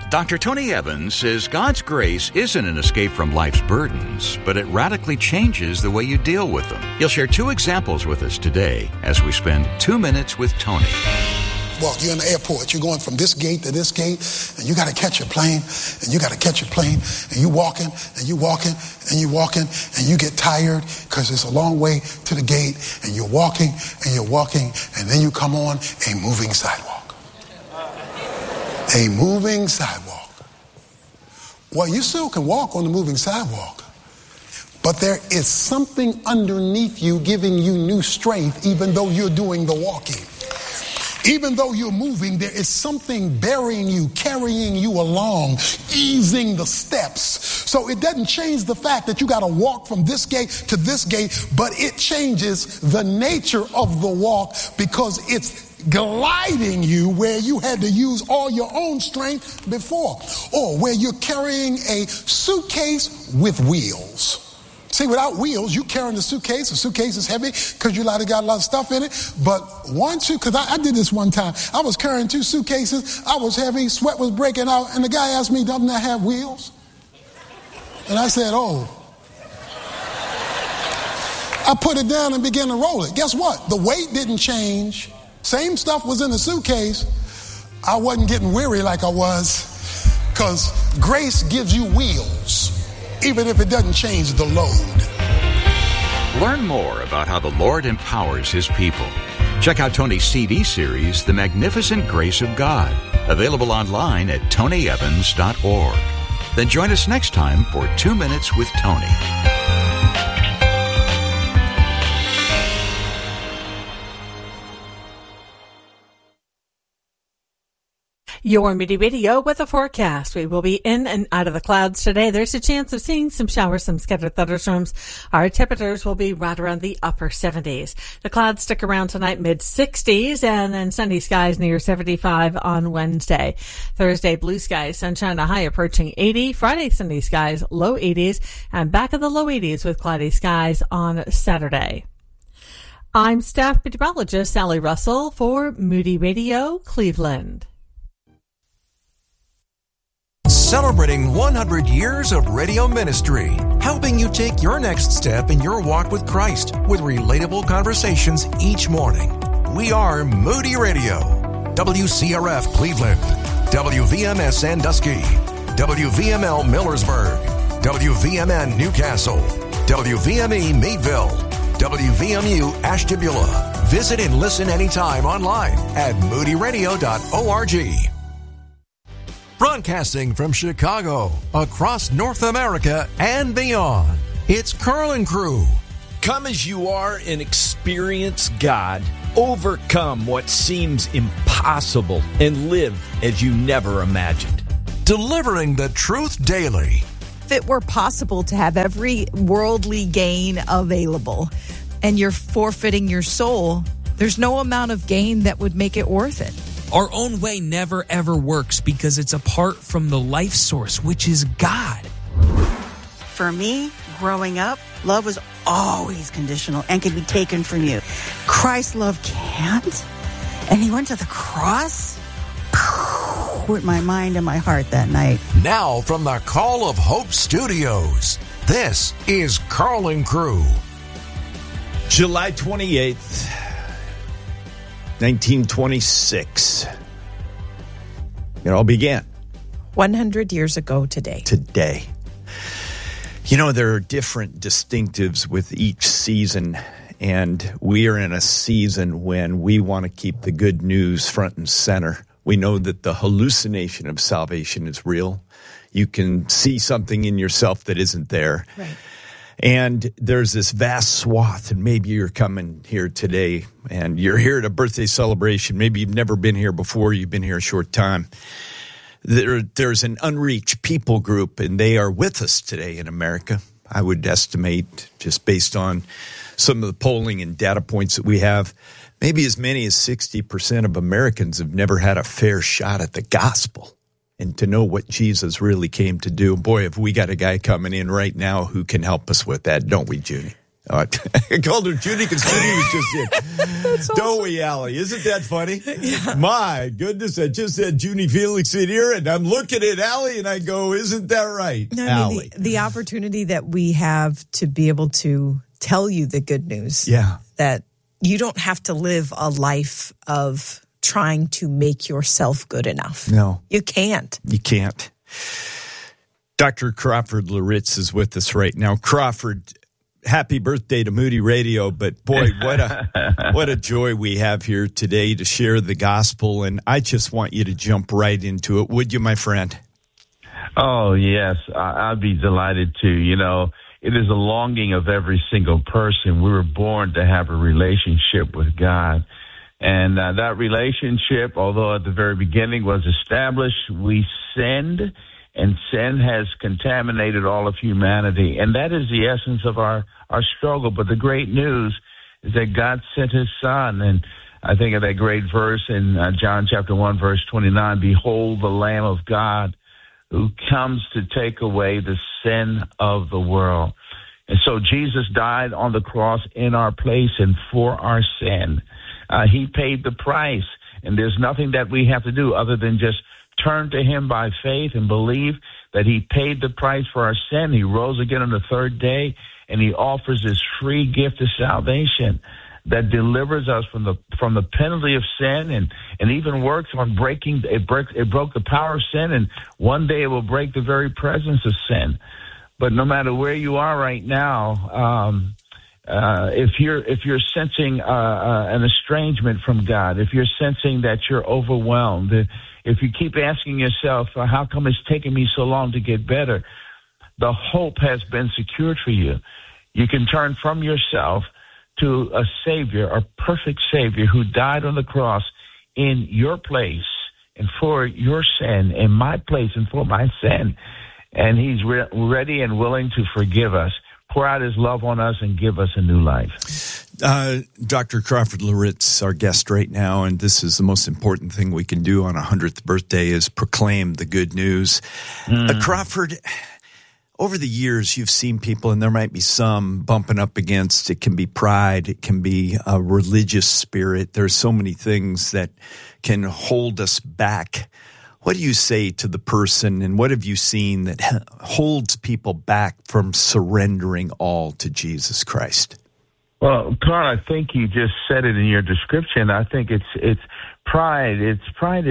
Dr. Tony Evans says God's grace isn't an escape from life's burdens, but it radically changes the way you deal with them. He'll share 2 examples with us today as we spend 2 minutes with Tony. Well, you're in the airport. You're going from this gate to this gate, and you got to catch a plane, and you got to catch a plane, and you walking, and you walking, and you walking, and you get tired because it's a long way to the gate, and you're walking, and then you come on a moving sidewalk. A moving sidewalk. Well, you still can walk on the moving sidewalk, but there is something underneath you giving you new strength even though you're doing the walking. Even though you're moving, there is something bearing you, carrying you along, easing the steps. So it doesn't change the fact that you got to walk from this gate to this gate, but it changes the nature of the walk because it's gliding you where you had to use all your own strength before, or where you're carrying a suitcase with wheels. See, without wheels, you carrying the suitcase is heavy because you got a lot of stuff in it. But because I did this one time, I was carrying 2 suitcases, I was heavy, sweat was breaking out, and the guy asked me, doesn't that have wheels? And I said, oh. I put it down and began to roll it. Guess what? The weight didn't change. Same stuff was in the suitcase. I wasn't getting weary like I was because grace gives you wheels, even if it doesn't change the load. Learn more about how the Lord empowers His people. Check out Tony's CD series, The Magnificent Grace of God, available online at tonyevans.org. Then join us next time for 2 Minutes with Tony. Your Moody Radio with a forecast. We will be in and out of the clouds today. There's a chance of seeing some showers, some scattered thunderstorms. Our temperatures will be right around the upper 70s. The clouds stick around tonight, mid-60s, and then sunny skies near 75 on Wednesday. Thursday, blue skies, sunshine, a high approaching 80. Friday, sunny skies, low 80s, and back in the low 80s with cloudy skies on Saturday. I'm staff meteorologist Sally Russell for Moody Radio, Cleveland. Celebrating 100 years of radio ministry, helping you take your next step in your walk with Christ with relatable conversations each morning. We are Moody Radio, WCRF Cleveland, WVMS Sandusky, WVML Millersburg, WVMN Newcastle, WVME Meadville, WVMU Ashtabula. Visit and listen anytime online at moodyradio.org. Broadcasting from Chicago, across North America and beyond, it's Carl and Crew. Come as you are and experience God. Overcome what seems impossible and live as you never imagined. Delivering the truth daily. If it were possible to have every worldly gain available and you're forfeiting your soul, there's no amount of gain that would make it worth it. Our own way never, ever works because it's apart from the life source, which is God. For me, growing up, love was always conditional and could be taken from you. Christ's love can't. And He went to the cross with my mind and my heart that night. Now from the Call of Hope Studios, this is Carl and Crew. July 28th. 1926. It all began 100 years ago today. You know, there are different distinctives with each season, and we are in a season when we want to keep the good news front and center. We know that the hallucination of salvation is real. You can see something in yourself that isn't there. Right. And there's this vast swath, and maybe you're coming here today, and you're here at a birthday celebration. Maybe you've never been here before. You've been here a short time. There's an unreached people group, and they are with us today in America. I would estimate, just based on some of the polling and data points that we have, maybe as many as 60% of Americans have never had a fair shot at the gospel and to know what Jesus really came to do. Boy, have we got a guy coming in right now who can help us with that, don't we, Judy? I called her Judy because Judy was just in. Awesome. Don't we, Allie? Isn't that funny? Yeah. My goodness, I just had Judy Felix in here, and I'm looking at Allie, and I go, isn't that right, Allie? The opportunity that we have to be able to tell you the good news. Yeah. That you don't have to live a life of trying to make yourself good enough. No. You can't. You can't. Dr. Crawford Loritz is with us right now. Crawford, happy birthday to Moody Radio, but boy, what a joy we have here today to share the gospel, and I just want you to jump right into it, would you, my friend? Oh, yes, I'd be delighted to. You know, it is a longing of every single person. We were born to have a relationship with God, and that relationship, although at the very beginning was established, we sinned, and sin has contaminated all of humanity. And that is the essence of our struggle. But the great news is that God sent his son. And I think of that great verse in John chapter 1, verse 29, behold the Lamb of God who comes to take away the sin of the world. And so Jesus died on the cross in our place and for our sin. He paid the price. And there's nothing that we have to do other than just turn to him by faith and believe that he paid the price for our sin. He rose again on the third day, and he offers this free gift of salvation that delivers us from the penalty of sin and even works on breaking it broke the power of sin, and one day it will break the very presence of sin. But no matter where you are right now, if you're sensing an estrangement from God, if you're sensing that you're overwhelmed, if you keep asking yourself, how come it's taking me so long to get better? The hope has been secured for you. You can turn from yourself to a Savior, a perfect Savior who died on the cross in your place and for your sin, in my place and for my sin. And he's ready and willing to forgive us, pour out his love on us, and give us a new life. Dr. Crawford Loritz, our guest right now, and this is the most important thing we can do on a 100th birthday is proclaim the good news. Crawford, over the years, you've seen people, and there might be some bumping up against, it can be pride, it can be a religious spirit. There's so many things that can hold us back. What do you say to the person, and what have you seen that holds people back from surrendering all to Jesus Christ? Well, Carl, I think you just said it in your description. I think it's pride. Pride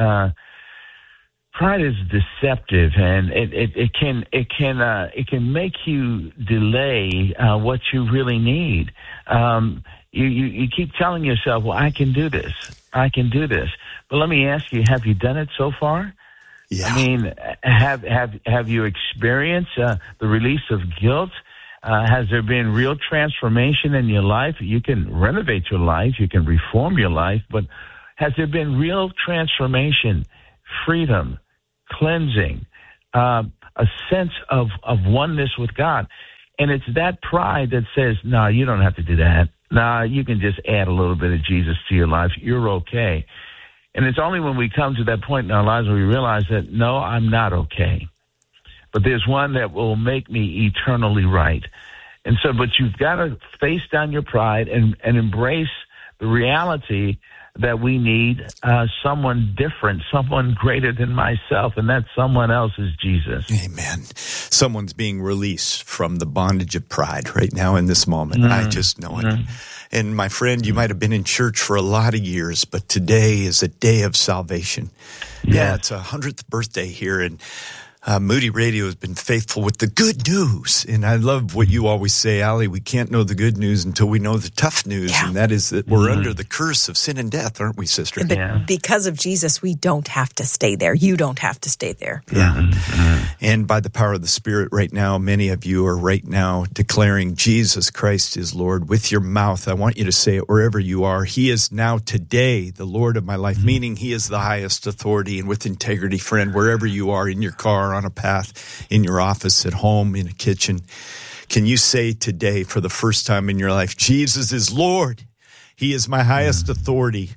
is deceptive, and it can make you delay what you really need. You keep telling yourself, "Well, I can do this. I can do this." But let me ask you: have you done it so far? Yeah. I mean, have you experienced the release of guilt? Has there been real transformation in your life? You can renovate your life, you can reform your life, but has there been real transformation, freedom, cleansing, a sense of oneness with God? And it's that pride that says, no, you don't have to do that. No, you can just add a little bit of Jesus to your life. You're okay. And it's only when we come to that point in our lives where we realize that, no, I'm not okay. But there's one that will make me eternally right. And so, but you've got to face down your pride and embrace the reality that we need someone different, someone greater than myself, and that someone else is Jesus. Amen. Someone's being released from the bondage of pride right now in this moment. I just know it. And my friend, you might have been in church for a lot of years, but today is a day of salvation. Yeah, it's a 100th birthday here, and Moody Radio has been faithful with the good news. And I love what you always say, Allie, we can't know the good news until we know the tough news. Yeah. And that is that we're under the curse of sin and death, aren't we, sister? But because of Jesus, we don't have to stay there. You don't have to stay there. Yeah. And by the power of the Spirit right now, many of you are right now declaring Jesus Christ is Lord with your mouth. I want you to say it wherever you are. He is now today the Lord of my life, meaning he is the highest authority. And with integrity, friend, wherever you are, in your car, on a path, in your office, at home, in a kitchen, can you say today for the first time in your life, Jesus is Lord. He is my highest authority.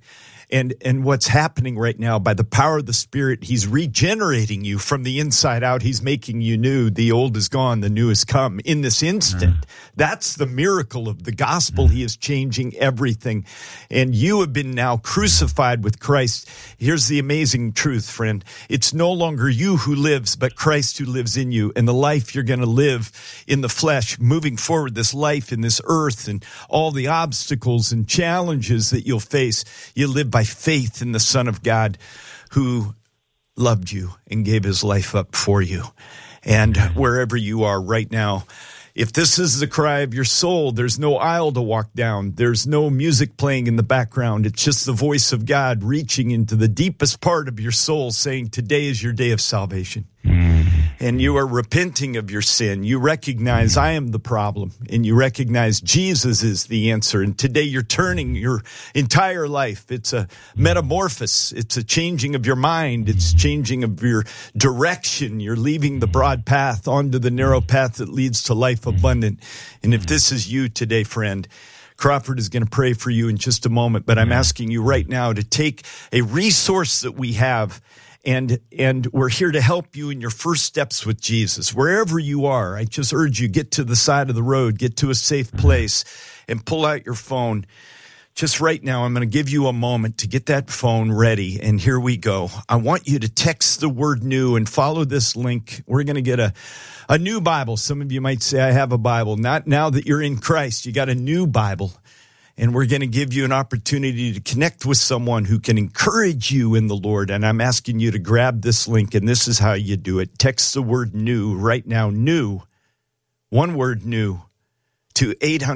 And what's happening right now, by the power of the Spirit, he's regenerating you from the inside out. He's making you new. The old is gone, the new has come in this instant. That's the miracle of the gospel. He is changing everything. And you have been now crucified with Christ. Here's the amazing truth, friend. It's no longer you who lives, but Christ who lives in you. And the life you're going to live in the flesh, moving forward, this life in this earth and all the obstacles and challenges that you'll face, you live by faith in the Son of God who loved you and gave his life up for you. And wherever you are right now, if this is the cry of your soul, there's no aisle to walk down. There's no music playing in the background. It's just the voice of God reaching into the deepest part of your soul saying, today is your day of salvation. And you are repenting of your sin. You recognize I am the problem, and you recognize Jesus is the answer. And today you're turning your entire life. It's a metamorphosis. It's a changing of your mind. It's changing of your direction. You're leaving the broad path onto the narrow path that leads to life abundant. And if this is you today, friend, Crawford is going to pray for you in just a moment, but I'm asking you right now to take a resource that we have, and we're here to help you in your first steps with Jesus. Wherever you are, I just urge you, get to the side of the road, get to a safe place, and pull out your phone. Just right now, I'm going to give you a moment to get that phone ready, and here we go. I want you to text the word new and follow this link. We're going to get a new Bible. Some of you might say, I have a Bible. Not now that you're in Christ. You got a new Bible. And we're going to give you an opportunity to connect with someone who can encourage you in the Lord. And I'm asking you to grab this link, and this is how you do it. Text the word new right now, new, one word new, to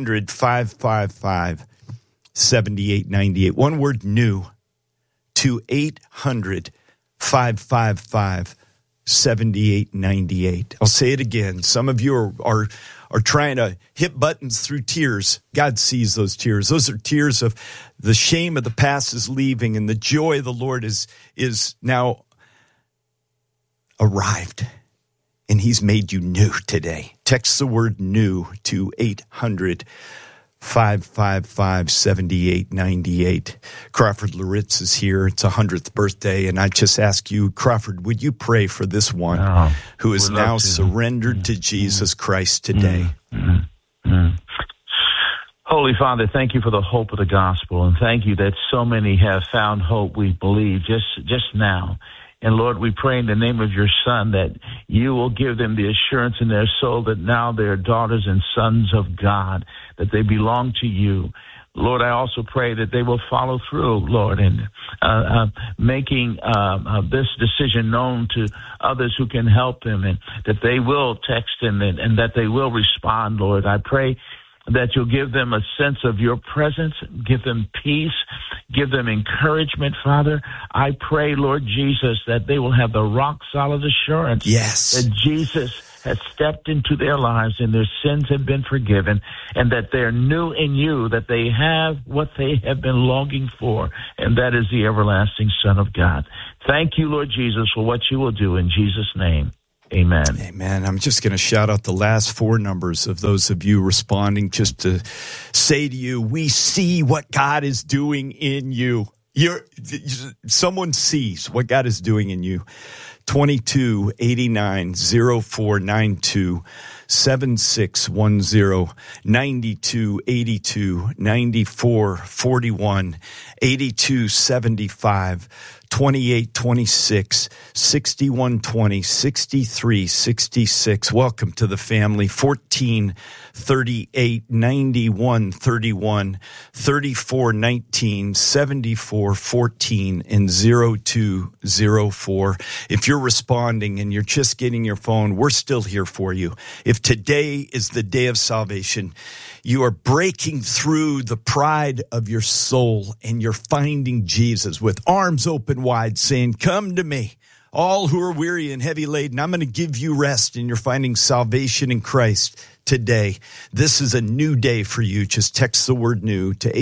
800-555-7898. One word new to 800-555-7898. I'll say it again. Some of you are trying to hit buttons through tears. God sees those tears. Those are tears of the shame of the past is leaving, and the joy of the Lord is now arrived, and he's made you new today. Text the word new to 800-555-7898. Crawford Loritz is here. It's 100th birthday, and I just ask you, Crawford, would you pray for this one who is now surrendered to Jesus Christ today? Holy Father, thank you for the hope of the gospel, and thank you that so many have found hope, we believe, just now. And Lord, we pray in the name of your Son that you will give them the assurance in their soul that now they are daughters and sons of God, that they belong to you. Lord, I also pray that they will follow through, Lord, in making this decision known to others who can help them, and that they will text them and that they will respond, Lord. I pray that you'll give them a sense of your presence, give them peace, give them encouragement, Father. I pray, Lord Jesus, that they will have the rock-solid assurance that Jesus has stepped into their lives and their sins have been forgiven, and that they're new in you, that they have what they have been longing for, and that is the everlasting Son of God. Thank you, Lord Jesus, for what you will do in Jesus' name. Amen. Amen. I'm just going to shout out the last four numbers of those of you responding, just to say to you, we see what God is doing in you. Someone sees what God is doing in you. 2289-0492, 7610, 9282, 9441, 8275, 2826, 6120, 6366. Welcome to the family. 1438, 9131, 3419, 7414, and 0204. If you're responding and you're just getting your phone, we're still here for you. If today is the day of salvation, you are breaking through the pride of your soul and you're finding Jesus with arms open wide saying, come to me, all who are weary and heavy laden. I'm going to give you rest, and you're finding salvation in Christ today. This is a new day for you. Just text the word new to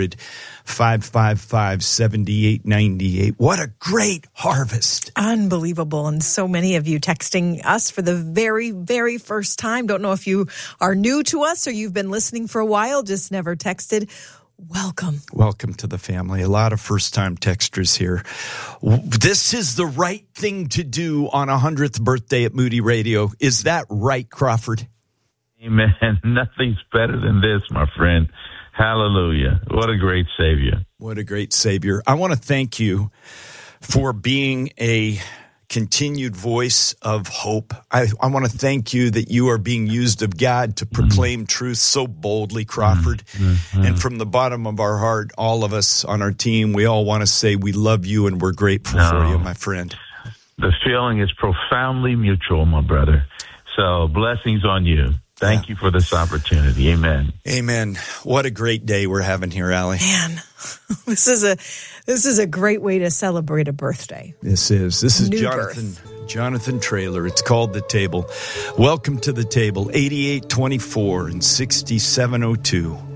800-555-7898. What a great harvest. Unbelievable. And so many of you texting us for the very, very first time. Don't know if you are new to us or you've been listening for a while, just never texted. Welcome. Welcome to the family. A lot of first-time texters here. This is the right thing to do on 100th birthday at Moody Radio. Is that right, Crawford? Amen. Nothing's better than this, my friend. Hallelujah. What a great Savior. What a great Savior. I want to thank you for being a continued voice of hope. I want to thank you that you are being used of God to proclaim truth so boldly, Crawford. And from the bottom of our heart, all of us on our team, we all want to say we love you and we're grateful for you, my friend. The feeling is profoundly mutual, my brother. So blessings on you. Thank you for this opportunity. Amen. Amen. What a great day we're having here, Allie. Man, this is a great way to celebrate a birthday. This is New Jonathan Traylor. It's called The Table. Welcome to The Table, 8824 and 6702.